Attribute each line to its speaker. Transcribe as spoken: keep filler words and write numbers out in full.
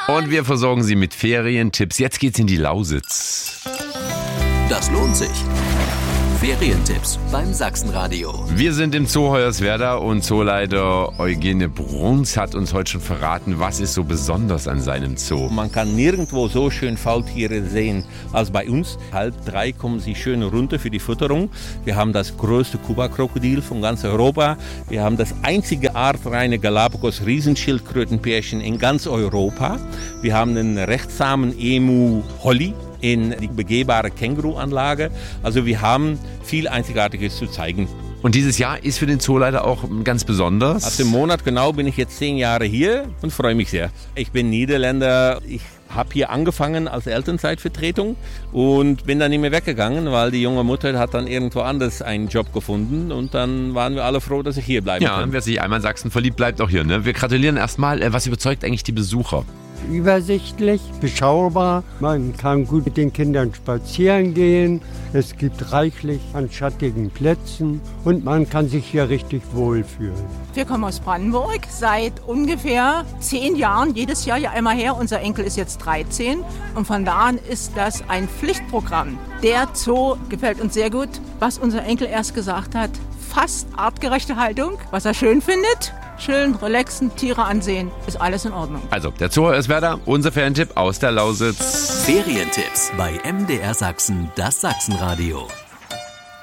Speaker 1: Und wir versorgen Sie mit Ferientipps. Jetzt geht's in die Lausitz.
Speaker 2: Das lohnt sich. Ferientipps beim Sachsenradio.
Speaker 1: Wir sind im Zoo Hoyerswerda und Zooleiter Eugene Bruns hat uns heute schon verraten, was ist so besonders an seinem Zoo.
Speaker 3: Man kann nirgendwo so schön Faultiere sehen als bei uns. Halb drei kommen sie schön runter für die Futterung. Wir haben das größte Kuba-Krokodil von ganz Europa. Wir haben das einzige artreine Galapagos-Riesenschildkrötenpärchen in ganz Europa. Wir haben einen rechtsamen Emu Holly in die begehbare Känguruanlage. Also wir haben viel Einzigartiges zu zeigen.
Speaker 1: Und dieses Jahr ist für den Zooleiter auch ganz besonders.
Speaker 3: Ab dem Monat genau bin ich jetzt zehn Jahre hier und freue mich sehr. Ich bin Niederländer. Ich habe hier angefangen als Elternzeitvertretung und bin dann nicht mehr weggegangen, weil die junge Mutter hat dann irgendwo anders einen Job gefunden und dann waren wir alle froh, dass ich hier bleiben kann.
Speaker 1: Ja, wer sich einmal in Sachsen verliebt, bleibt auch hier. Ne? Wir gratulieren erstmal. Was überzeugt eigentlich die Besucher?
Speaker 4: Übersichtlich, beschaubar. Man kann gut mit den Kindern spazieren gehen. Es gibt reichlich an schattigen Plätzen und man kann sich hier richtig wohlfühlen.
Speaker 5: Wir kommen aus Brandenburg, seit ungefähr zehn Jahren, jedes Jahr hier einmal her. Unser Enkel ist jetzt dreizehn und von da an ist das ein Pflichtprogramm. Der Zoo gefällt uns sehr gut. Was unser Enkel erst gesagt hat, fast artgerechte Haltung, was er schön findet. Schön relaxen, Tiere ansehen, ist alles in Ordnung.
Speaker 1: Also, der Zoo Hoyerswerda, unser Ferientipp aus der Lausitz.
Speaker 2: Ferientipps bei M D R Sachsen, das Sachsenradio.